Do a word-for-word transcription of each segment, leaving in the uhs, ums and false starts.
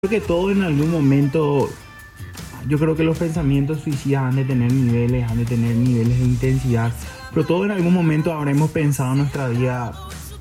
Creo que todos en algún momento, yo creo que los pensamientos suicidas han de tener niveles, han de tener niveles de intensidad, pero todos en algún momento habremos pensado en nuestra vida,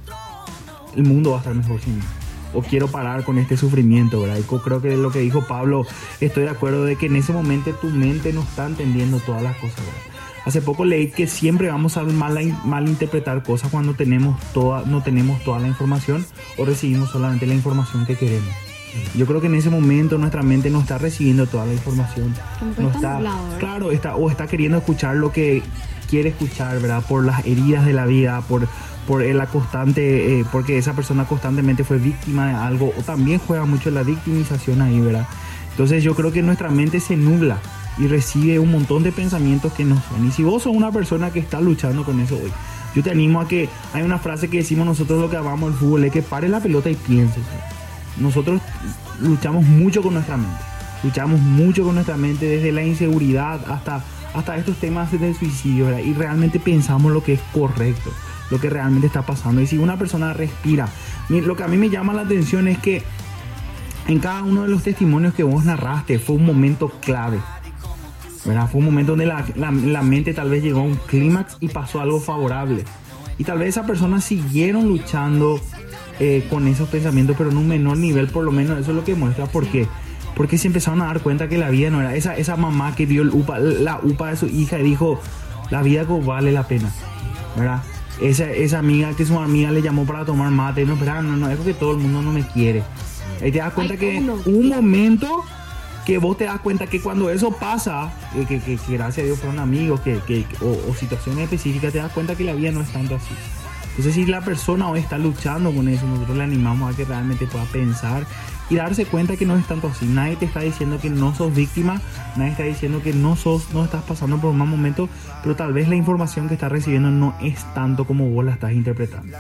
el mundo va a estar mejor sin mí, o quiero parar con este sufrimiento, ¿verdad? Y creo que lo que dijo Pablo, estoy de acuerdo de que en ese momento tu mente no está entendiendo todas las cosas, ¿verdad? Hace poco leí que siempre vamos a mal, malinterpretar cosas cuando tenemos toda, no tenemos toda la información o recibimos solamente la información que queremos. Yo creo que en ese momento nuestra mente no está recibiendo toda la información. No está, claro, está, o está queriendo escuchar lo que quiere escuchar, ¿verdad? Por las heridas de la vida, por, por la constante, eh, porque esa persona constantemente fue víctima de algo, o también juega mucho la victimización ahí, ¿verdad? Entonces yo creo que nuestra mente se nubla y recibe un montón de pensamientos que no son. Y si vos sos una persona que está luchando con eso hoy, yo te animo a que, hay una frase que decimos nosotros lo que amamos el fútbol, es que pare la pelota y pienses, ¿verdad? Nosotros luchamos mucho con nuestra mente, luchamos mucho con nuestra mente desde la inseguridad hasta, hasta estos temas del suicidio, ¿verdad? Y realmente pensamos lo que es correcto, lo que realmente está pasando. Y si una persona respira, lo que a mí me llama la atención es que en cada uno de los testimonios que vos narraste fue un momento clave, ¿verdad? Fue un momento donde la, la, la mente tal vez llegó a un clímax y pasó algo favorable. Y tal vez esas personas siguieron luchando Eh, con esos pensamientos, pero en un menor nivel, por lo menos eso es lo que muestra. ¿Por qué? Porque se empezaron a dar cuenta que la vida no era esa, esa mamá que vio el upa, la upa de su hija y dijo, la vida vale la pena, ¿verdad? Esa, esa amiga que su amiga le llamó para tomar mate, no, pero no, no, es porque todo el mundo no me quiere. Ahí te das cuenta que un momento que vos te das cuenta que cuando eso pasa, eh, que, que, que gracias a Dios fueron amigos, que, que, o, o situaciones específicas, te das cuenta que la vida no es tanto así. Entonces, si la persona hoy está luchando con eso, nosotros le animamos a que realmente pueda pensar y darse cuenta que no es tanto así. Nadie te está diciendo que no sos víctima, nadie está diciendo que no sos, no estás pasando por un mal momento, pero tal vez la información que estás recibiendo no es tanto como vos la estás interpretando.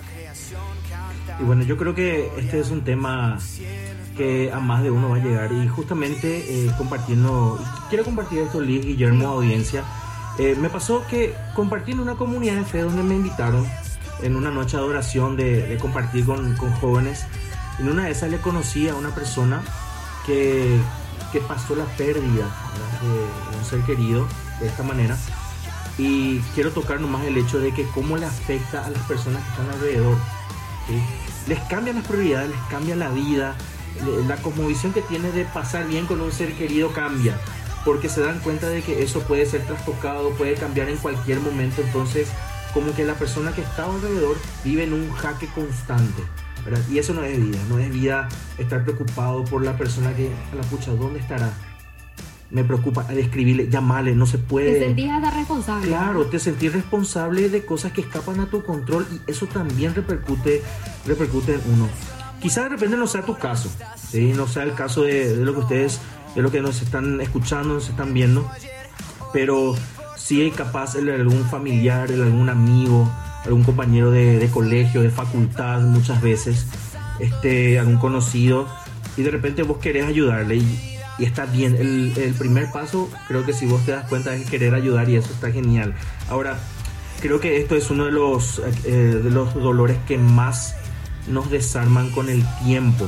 Y bueno, yo creo que este es un tema que a más de uno va a llegar, y justamente eh, compartiendo, quiero compartir esto, Liz, Guillermo, audiencia. Eh, me pasó que compartí en una comunidad de fe donde me invitaron en una noche de adoración de, de compartir con, con jóvenes. En una de esas le conocí a una persona que, que pasó la pérdida de, de un ser querido de esta manera, y quiero tocar nomás el hecho de que cómo le afecta a las personas que están alrededor, ¿sí? Les cambia las prioridades, les cambia la vida, la cosmovisión que tiene de pasar bien con un ser querido cambia, porque se dan cuenta de que eso puede ser trastocado, puede cambiar en cualquier momento. Entonces como que la persona que está alrededor vive en un jaque constante, ¿verdad? Y eso no es vida, no es vida estar preocupado por la persona que, a la pucha, ¿dónde estará? Me preocupa escribirle, llamarle, no se puede. Te sentís hasta responsable. Claro, te sentís responsable de cosas que escapan a tu control, y eso también repercute, repercute en uno. Quizá de repente no sea tu caso, ¿sí? No sea el caso de, de lo que ustedes, de lo que nos están escuchando, nos están viendo, pero si hay capaz el, algún familiar, el, algún amigo, algún compañero de, de colegio, de facultad, muchas veces, este, algún conocido, y de repente vos querés ayudarle, y, y está bien. El, el primer paso, creo que si vos te das cuenta, es querer ayudar, y eso está genial. Ahora, creo que esto es uno de los, eh, de los dolores que más nos desarman con el tiempo,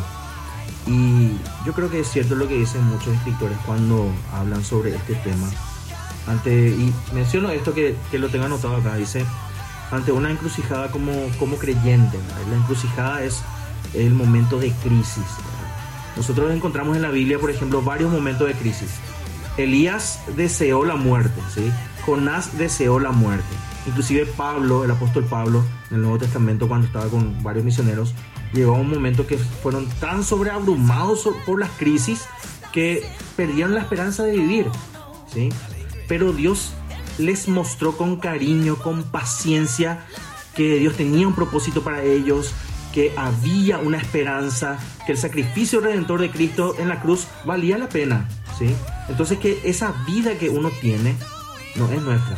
y yo creo que es cierto lo que dicen muchos escritores cuando hablan sobre este tema. Ante, y menciono esto que, que lo tengo anotado acá, dice, ante una encrucijada como, como creyente, ¿verdad? La encrucijada es el momento de crisis, ¿verdad? Nosotros encontramos en la Biblia, por ejemplo, varios momentos de crisis. Elías deseó la muerte, ¿sí? Jonás deseó la muerte. Inclusive Pablo, el apóstol Pablo, en el Nuevo Testamento, cuando estaba con varios misioneros, llegó a un momento que fueron tan sobreabrumados por las crisis que perdieron la esperanza de vivir, ¿sí? Pero Dios les mostró con cariño, con paciencia, que Dios tenía un propósito para ellos, que había una esperanza, que el sacrificio redentor de Cristo en la cruz valía la pena, ¿sí? Entonces, que esa vida que uno tiene no es nuestra.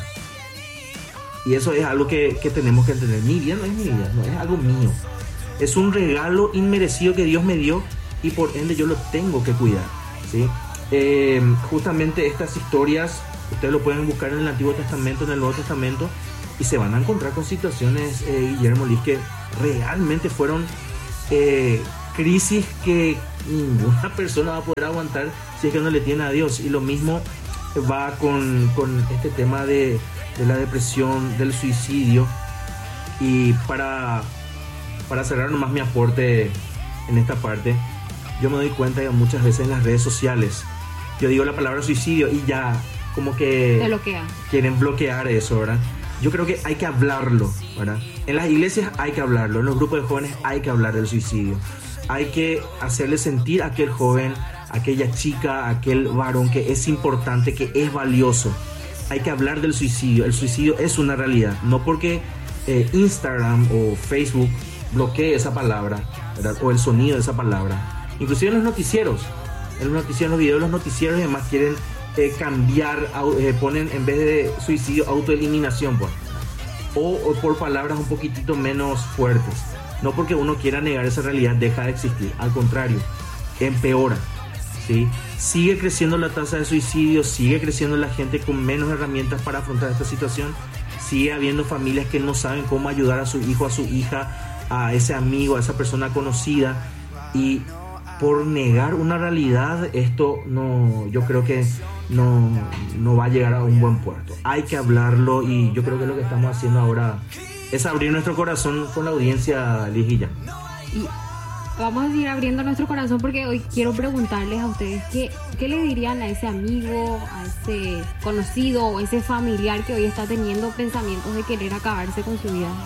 Y eso es algo que, que tenemos que entender. Mi vida no es mi vida, no es algo mío. Es un regalo inmerecido que Dios me dio, y por ende yo lo tengo que cuidar, ¿sí? Eh, justamente estas historias ustedes lo pueden buscar en el Antiguo Testamento, en el Nuevo Testamento, y se van a encontrar con situaciones, eh, Guillermo Liz, que realmente fueron eh, crisis que ninguna persona va a poder aguantar si es que no le tiene a Dios. Y lo mismo va con, con este tema de, de la depresión, del suicidio. Y para, para cerrar nomás mi aporte en esta parte, yo me doy cuenta que muchas veces en las redes sociales yo digo la palabra suicidio y ya como que te bloquea. Quieren bloquear eso, ¿verdad? Yo creo que hay que hablarlo, ¿verdad? En las iglesias hay que hablarlo, en los grupos de jóvenes hay que hablar del suicidio. Hay que hacerle sentir a aquel joven, a aquella chica, a aquel varón que es importante, que es valioso. Hay que hablar del suicidio. El suicidio es una realidad, no porque eh, Instagram o Facebook bloquee esa palabra, ¿verdad? O el sonido de esa palabra. Inclusive en los noticieros, en los noticieros, en los videos de los noticieros y demás quieren eh, cambiar, eh, ponen en vez de suicidio autoeliminación, pues. O, o por palabras un poquitito menos fuertes. No porque uno quiera negar esa realidad deja de existir, al contrario, empeora, ¿sí? Sigue creciendo la tasa de suicidio, sigue creciendo la gente con menos herramientas para afrontar esta situación, sigue habiendo familias que no saben cómo ayudar a su hijo, a su hija, a ese amigo, a esa persona conocida, y por negar una realidad esto no, yo creo que no, no va a llegar a un buen puerto. Hay que hablarlo y yo creo que lo que estamos haciendo ahora es abrir nuestro corazón con la audiencia, Lijilla. Y vamos a seguir abriendo nuestro corazón porque hoy quiero preguntarles a ustedes qué, qué le dirían a ese amigo, a ese conocido o ese familiar que hoy está teniendo pensamientos de querer acabarse con su vida.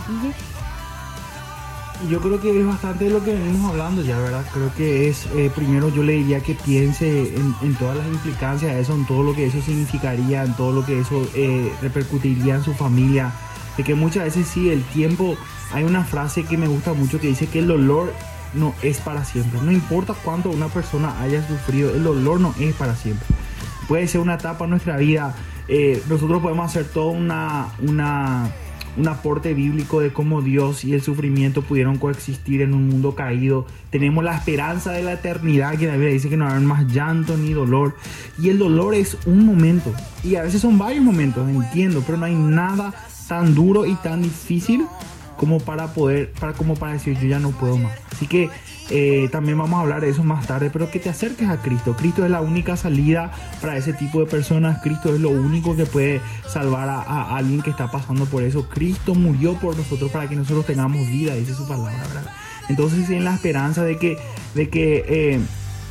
Yo creo que es bastante de lo que venimos hablando ya, ¿verdad? Creo que es, eh, primero yo le diría que piense en, en todas las implicancias de eso, en todo lo que eso significaría, en todo lo que eso eh, repercutiría en su familia. De que muchas veces sí, el tiempo, hay una frase que me gusta mucho que dice que el dolor no es para siempre. No importa cuánto una persona haya sufrido, el dolor no es para siempre. Puede ser una etapa en nuestra vida. Eh, nosotros podemos hacer todo una, una, un aporte bíblico de cómo Dios y el sufrimiento pudieron coexistir en un mundo caído. Tenemos la esperanza de la eternidad, que la Biblia dice que no va a haber más llanto ni dolor. Y el dolor es un momento. Y a veces son varios momentos, entiendo, pero no hay nada tan duro y tan difícil como para poder, para, como para decir yo ya no puedo más. Así que eh, también vamos a hablar de eso más tarde, pero que te acerques a Cristo. Cristo es la única salida para ese tipo de personas. Cristo es lo único que puede salvar a, a alguien que está pasando por eso. Cristo murió por nosotros para que nosotros tengamos vida, dice su palabra, ¿verdad? Entonces en la esperanza de que, de que eh,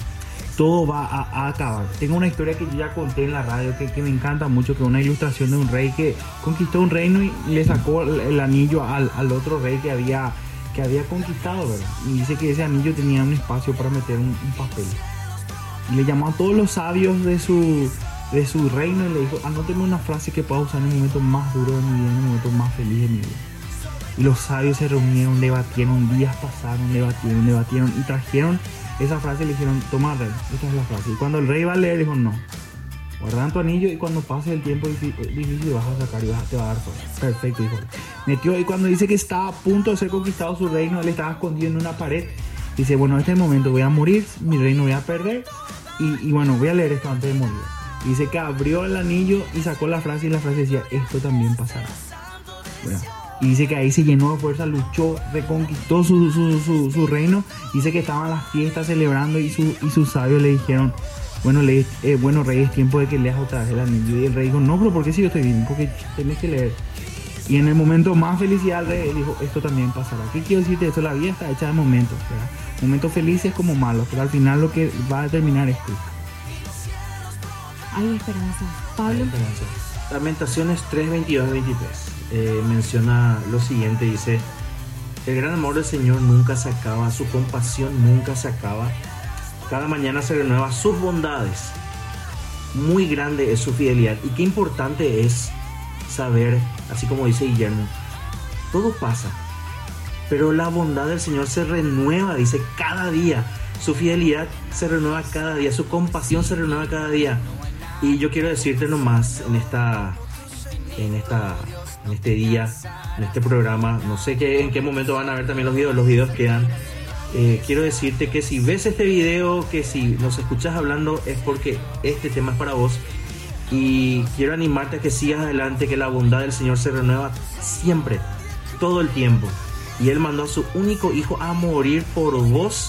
todo va a, a acabar. Tengo una historia que yo ya conté en la radio que, que me encanta mucho, que es una ilustración de un rey que conquistó un reino y le sacó el, el anillo al, al otro rey que había, que había conquistado, ¿verdad? Y dice que ese anillo tenía un espacio para meter un, un papel. Y le llamó a todos los sabios de su, de su reino y le dijo, anóteme una frase que pueda usar en el momento más duro de mi vida, en el momento más feliz de mi vida. Y los sabios se reunieron, debatieron, días pasaron, debatieron, debatieron y trajeron esa frase y le dijeron, toma rey, esta es la frase. Y cuando el rey va a leer, dijo, no, guardan tu anillo y cuando pase el tiempo difícil vas a sacar y vas, te va a dar fuerza. Perfecto, dijo. Metió y cuando dice que estaba a punto de ser conquistado su reino, él estaba escondido en una pared. Dice, bueno, este es el momento, voy a morir, mi reino voy a perder y, y bueno, voy a leer esto antes de morir. Dice que abrió el anillo y sacó la frase y la frase decía, esto también pasará. Bueno, y dice que ahí se llenó de fuerza, luchó, reconquistó su, su, su, su reino. Dice que estaban las fiestas celebrando y, su, y sus sabios le dijeron, bueno, le, eh, bueno rey, es tiempo de que leas otra vez el anillo. Y el rey dijo, no, pero ¿por qué si yo estoy bien? Porque tenés que leer. Y en el momento más felicidad el rey dijo, esto también pasará. ¿Qué quiero decirte eso? La vida está hecha de momentos, ¿verdad? Momentos felices como malos, pero al final lo que va a determinar es Cristo. Hay esperanza. Pablo. Hay esperanza. Lamentaciones tres, veintidós, veintitrés. Eh, menciona lo siguiente, dice, el gran amor del Señor nunca se acaba, su compasión nunca se acaba, cada mañana se renueva sus bondades, muy grande es su fidelidad. Y qué importante es saber, así como dice Guillermo, todo pasa, pero la bondad del Señor se renueva, dice, cada día, su fidelidad se renueva cada día, su compasión se renueva cada día. Y yo quiero decirte nomás en esta en esta en este día, en este programa, no sé qué, en qué momento van a ver también los videos, los videos quedan. Eh, quiero decirte que si ves este video, que si nos escuchas hablando, es porque este tema es para vos. Y quiero animarte a que sigas adelante, que la bondad del Señor se renueva siempre, todo el tiempo. Y Él mandó a su único hijo a morir por vos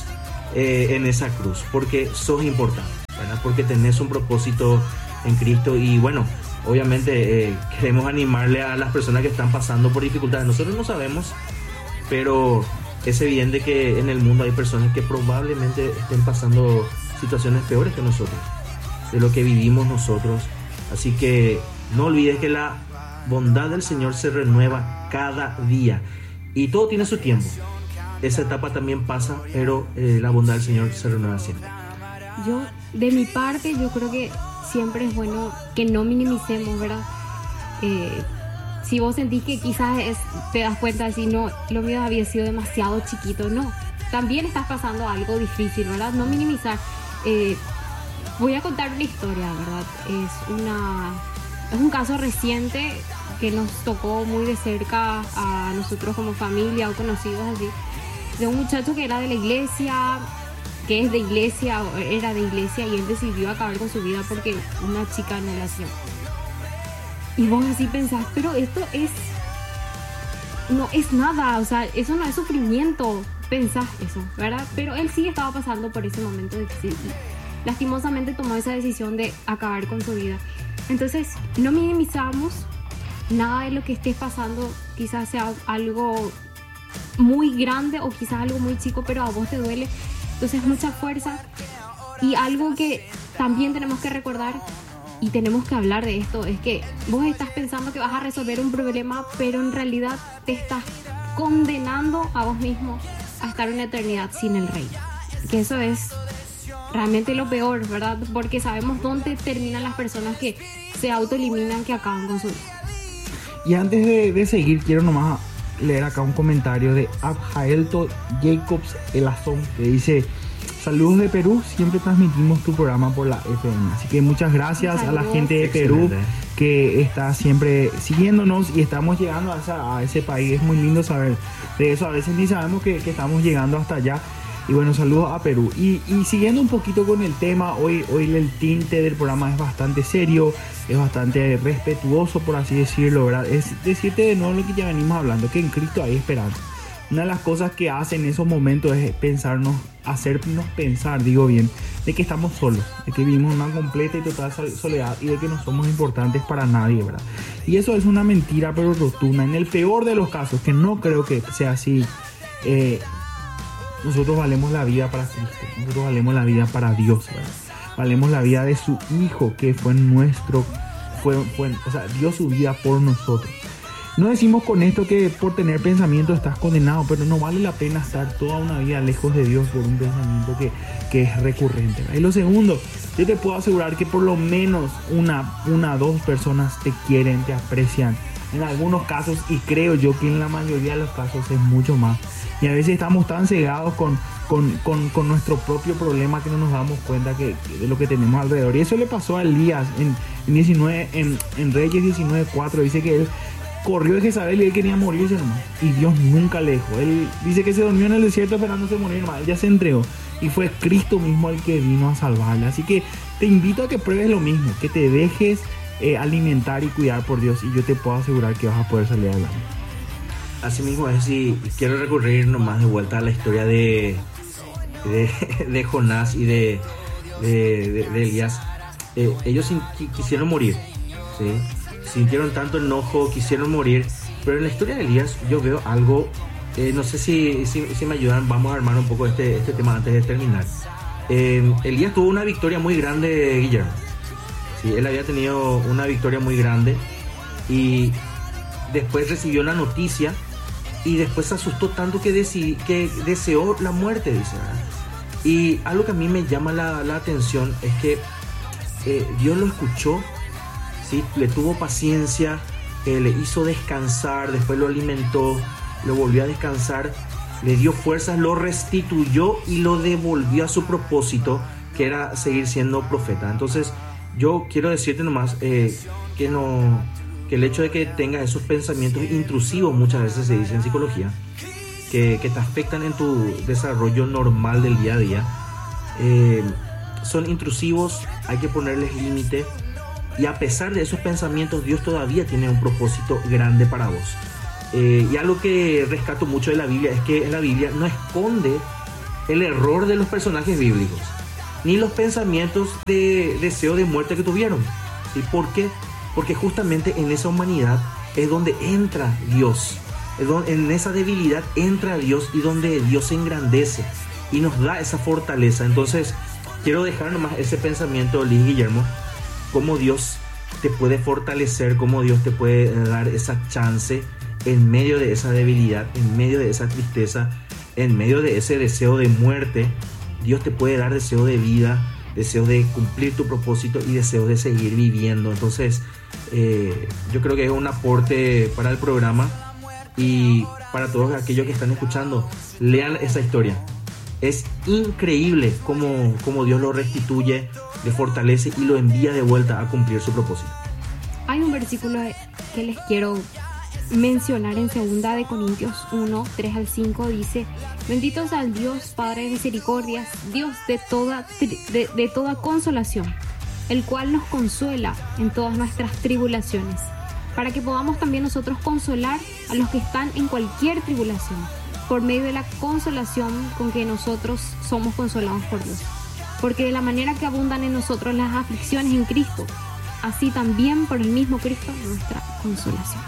eh, en esa cruz, porque sos importante, ¿verdad? Porque tenés un propósito en Cristo. Y bueno, obviamente eh, queremos animarle a las personas que están pasando por dificultades. Nosotros no sabemos, pero es evidente que en el mundo hay personas que probablemente estén pasando situaciones peores que nosotros, de lo que vivimos nosotros. Así que no olvides que la bondad del Señor se renueva cada día y todo tiene su tiempo. Esa etapa también pasa, pero eh, la bondad del Señor se renueva siempre. Yo, de mi parte, yo creo que siempre es bueno que no minimicemos, ¿verdad? Eh, si vos sentís que quizás es, te das cuenta de si no, lo mío había sido demasiado chiquito, no. También estás pasando algo difícil, ¿verdad? No minimizar. Eh, voy a contar una historia, ¿verdad? Es una, es un caso reciente que nos tocó muy de cerca a nosotros como familia o conocidos así, de un muchacho que era de la iglesia, que es de iglesia, era de iglesia, y él decidió acabar con su vida porque una chica no la hacía. Y vos así pensás, pero esto es, no es nada, o sea, eso no es sufrimiento, pensás eso, ¿verdad? Pero él sí estaba pasando por ese momento difícil y lastimosamente tomó esa decisión de acabar con su vida. Entonces, no minimizamos nada de lo que estés pasando, quizás sea algo muy grande o quizás algo muy chico, pero a vos te duele. Entonces, mucha fuerza. Y algo que también tenemos que recordar y tenemos que hablar de esto es que vos estás pensando que vas a resolver un problema, pero en realidad te estás condenando a vos mismo a estar una eternidad sin el Rey. Que eso es realmente lo peor, ¿verdad? Porque sabemos dónde terminan las personas que se autoeliminan, que acaban con su vida. Y antes de, de seguir, quiero nomás leer acá un comentario de Abjaelto Jacobs Elazón, que dice: saludos de Perú, siempre transmitimos tu programa por la F M. Así que muchas gracias Saludos. a la gente de Perú. Excelente. Que está siempre siguiéndonos y estamos llegando a, esa, a ese país. Es muy lindo saber de eso. A veces ni sabemos que, que estamos llegando hasta allá. Y bueno, saludos a Perú. Y, y siguiendo un poquito con el tema, hoy, hoy el tinte del programa es bastante serio, es bastante respetuoso, por así decirlo, ¿verdad? Es decirte de nuevo lo que ya venimos hablando, que en Cristo hay esperanza. Una de las cosas que hace en esos momentos es pensarnos, hacernos pensar, digo bien, de que estamos solos, de que vivimos una completa y total soledad y de que no somos importantes para nadie, ¿verdad? Y eso es una mentira, pero rotunda. En el peor de los casos, que no creo que sea así, eh, nosotros valemos la vida para Cristo, nosotros valemos la vida para Dios, ¿verdad? Valemos la vida de su Hijo, que fue nuestro, fue, fue, o sea, dio su vida por nosotros. No decimos con esto que por tener pensamiento estás condenado, pero no vale la pena estar toda una vida lejos de Dios por un pensamiento que, que es recurrente, ¿verdad? Y lo segundo, yo te puedo asegurar que por lo menos una, una o dos personas te quieren, te aprecian. En algunos casos, y creo yo que en la mayoría de los casos es mucho más. Y a veces estamos tan cegados con, con, con, con nuestro propio problema que no nos damos cuenta que, que de lo que tenemos alrededor. Y eso le pasó a Elías en, en, diecinueve, en, en Reyes diecinueve cuatro. Dice que él corrió de Jezabel y él quería morirse nomás. Y Dios nunca le dejó. Él dice que se durmió en el desierto esperándose morir nomás. Él ya se entregó. Y fue Cristo mismo el que vino a salvarle. Así que te invito a que pruebes lo mismo. Que te dejes eh, alimentar y cuidar por Dios. Y yo te puedo asegurar que vas a poder salir adelante. Así mismo es, y quiero recurrir nomás de vuelta a la historia de, de, de Jonás y de, de, de, de Elías. Eh, ellos quisieron morir, ¿sí? Sintieron tanto enojo, quisieron morir, pero en la historia de Elías yo veo algo, eh, no sé si, si, si me ayudan, vamos a armar un poco este, este tema antes de terminar. Eh, Elías tuvo una victoria muy grande, Guillermo. Sí, él había tenido una victoria muy grande y después recibió la noticia y después se asustó tanto que, deci- que deseó la muerte, dice, ¿verdad? Y algo que a mí me llama la, la atención es que eh, Dios lo escuchó, ¿sí? Le tuvo paciencia, eh, le hizo descansar, después lo alimentó, lo volvió a descansar, le dio fuerzas, lo restituyó y lo devolvió a su propósito, que era seguir siendo profeta. Entonces yo quiero decirte nomás eh, que no... que el hecho de que tengas esos pensamientos intrusivos, muchas veces se dice en psicología, que, que te afectan en tu desarrollo normal del día a día, eh, son intrusivos, hay que ponerles límite, y a pesar de esos pensamientos, Dios todavía tiene un propósito grande para vos. Eh, y algo que rescato mucho de la Biblia es que en la Biblia no esconde el error de los personajes bíblicos, ni los pensamientos de deseo de muerte que tuvieron. ¿Sí? ¿Por qué? Porque justamente en esa humanidad es donde entra Dios. Es donde, en esa debilidad entra Dios y donde Dios se engrandece y nos da esa fortaleza. Entonces, quiero dejar nomás ese pensamiento, Liz, Guillermo, cómo Dios te puede fortalecer, cómo Dios te puede dar esa chance en medio de esa debilidad, en medio de esa tristeza, en medio de ese deseo de muerte. Dios te puede dar deseo de vida, deseo de cumplir tu propósito y deseo de seguir viviendo. Entonces, eh, yo creo que es un aporte para el programa y para todos aquellos que están escuchando. Lean esa historia. Es increíble cómo, cómo Dios lo restituye, le fortalece y lo envía de vuelta a cumplir su propósito. Hay un versículo que les quiero mencionar en segunda de Corintios uno, tres al cinco. Dice: bendito sea el Dios Padre de misericordias, Dios de toda, de, de toda consolación, el cual nos consuela en todas nuestras tribulaciones, para que podamos también nosotros consolar a los que están en cualquier tribulación, por medio de la consolación con que nosotros somos consolados por Dios. Porque de la manera que abundan en nosotros las aflicciones en Cristo, así también por el mismo Cristo nuestra consolación.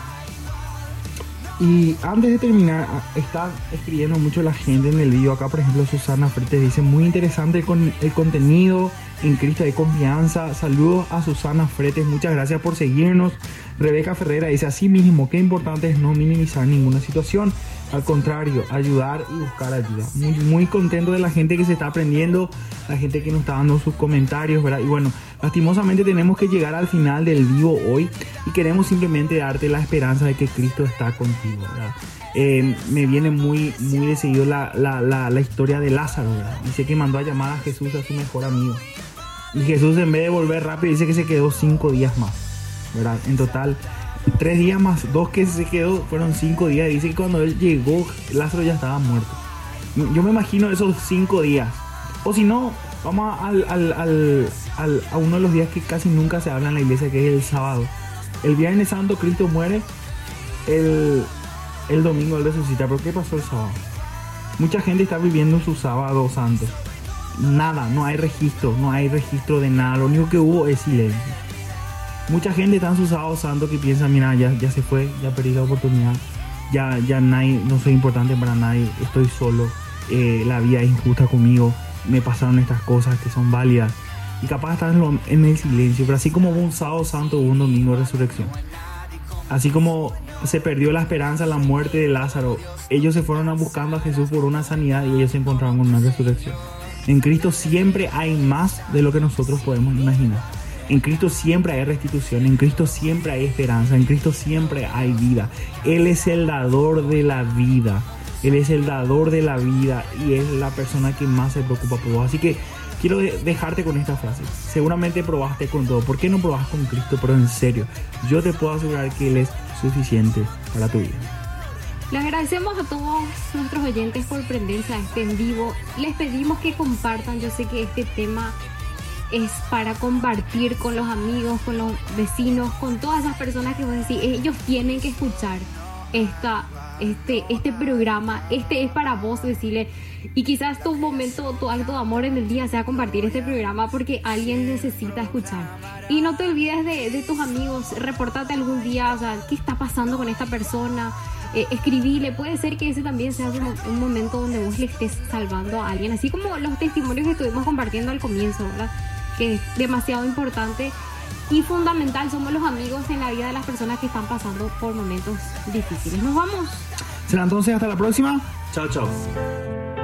Y antes de terminar, está escribiendo mucho la gente en el video. Acá, por ejemplo, Susana Fretes dice: muy interesante el, con, el contenido, en Cristo hay confianza. Saludos a Susana Fretes, muchas gracias por seguirnos. Rebeca Ferreira dice: así mismo, qué importante es no minimizar ninguna situación, al contrario, ayudar y buscar ayuda. Muy, muy contento de la gente que se está aprendiendo, la gente que nos está dando sus comentarios, ¿verdad? Y bueno, lastimosamente tenemos que llegar al final del vivo hoy y queremos simplemente darte la esperanza de que Cristo está contigo, ¿verdad? Eh, me viene muy, muy de seguido la, la, la, la historia de Lázaro, ¿verdad? Dice que mandó a llamar a Jesús, a su mejor amigo. Y Jesús, en vez de volver rápido, dice que se quedó cinco días más, ¿verdad? En total, tres días más dos que se quedó, fueron cinco días. Y dice que cuando él llegó, Lázaro ya estaba muerto. Yo me imagino esos cinco días. O si no, vamos al, al, al, al, a uno de los días que casi nunca se habla en la iglesia, que es el sábado. El Viernes Santo Cristo muere, el, el domingo él resucita. ¿Pero qué pasó el sábado? Mucha gente está viviendo su sábado santo. Nada, no hay registro, no hay registro de nada. Lo único que hubo es silencio. Mucha gente está en su sábado santo que piensa: mira, ya, ya se fue, ya perdí la oportunidad, ya, ya nadie, no soy importante para nadie, estoy solo, eh, la vida es injusta conmigo, me pasaron estas cosas que son válidas. Y capaz están en, lo, en el silencio. Pero así como hubo un sábado santo, hubo un domingo de resurrección. Así como se perdió la esperanza, la muerte de Lázaro, ellos se fueron a buscando a Jesús por una sanidad y ellos se encontraron con una resurrección. En Cristo siempre hay más de lo que nosotros podemos imaginar. En Cristo siempre hay restitución, en Cristo siempre hay esperanza, en Cristo siempre hay vida. Él es el dador de la vida, Él es el dador de la vida y es la persona que más se preocupa por vos. Así que quiero dejarte con esta frase. Seguramente probaste con todo. ¿Por qué no probas con Cristo? Pero en serio, yo te puedo asegurar que Él es suficiente para tu vida. Les agradecemos a todos nuestros oyentes por prenderse a este en vivo. Les pedimos que compartan. Yo sé que este tema es para compartir con los amigos, con los vecinos, con todas esas personas que vos decís, ellos tienen que escuchar esta, este, este programa. Este es para vos, decirle. Y quizás tu momento, tu acto de amor en el día sea compartir este programa porque alguien necesita escuchar. Y no te olvides de, de tus amigos. Repórtate algún día, o sea, ¿qué está pasando con esta persona? Eh, escribile, puede ser que ese también sea un, un momento donde vos le estés salvando a alguien, así como los testimonios que estuvimos compartiendo al comienzo, ¿verdad? Que es demasiado importante y fundamental. Somos los amigos en la vida de las personas que están pasando por momentos difíciles. Nos vamos. Será entonces hasta la próxima. Chao, chao.